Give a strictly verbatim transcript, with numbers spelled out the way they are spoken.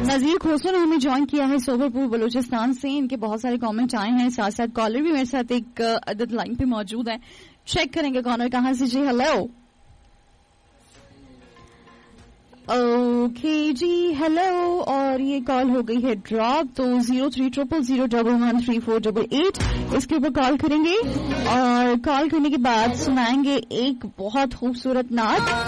नजीर खोसो ने हमें ज्वाइन किया है सोबरपुर बलूचिस्तान से. इनके बहुत सारे कमेंट आए हैं. साथ साथ कॉलर भी मेरे साथ एक अदद लाइन पे मौजूद है. चेक करेंगे कौन है कहां से. जी हेलो. ओके जी हेलो. और ये कॉल हो गई है ड्रॉप. तो zero three triple zero double one three four double eight इसके ऊपर कॉल करेंगे और कॉल करने के बाद सुनाएंगे एक बहुत खूबसूरत नात.